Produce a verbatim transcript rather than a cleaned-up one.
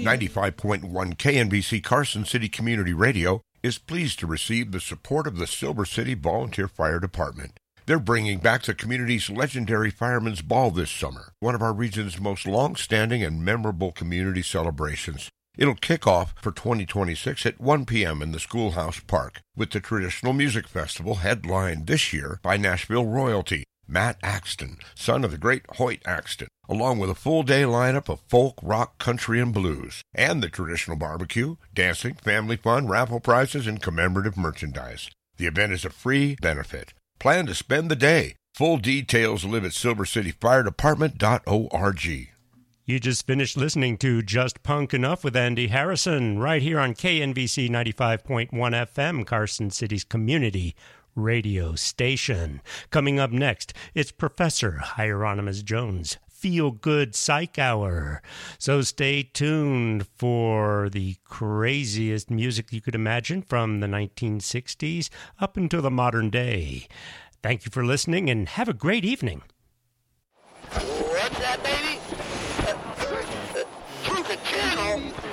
ninety-five point one K N B C Carson City Community Radio is pleased to receive the support of the Silver City Volunteer Fire Department. They're bringing back the community's legendary Fireman's Ball this summer, one of our region's most long-standing and memorable community celebrations. It'll kick off for twenty twenty-six at one p.m. in the Schoolhouse Park, with the traditional music festival headlined this year by Nashville royalty, Matt Axton, son of the great Hoyt Axton, along with a full-day lineup of folk, rock, country, and blues, and the traditional barbecue, dancing, family fun, raffle prizes, and commemorative merchandise. The event is a free benefit. Plan to spend the day. Full details live at silver city fire department dot org. You just finished listening to Just Punk Enough with Andy Harrison, right here on K N B C ninety-five point one F M, Carson City's community radio station. Coming up next, it's Professor Hieronymus Jones' Feel Good Psych Hour. So stay tuned for the craziest music you could imagine from the nineteen sixties up until the modern day. Thank you for listening and have a great evening. What's that, baby? Uh, uh, through the channel.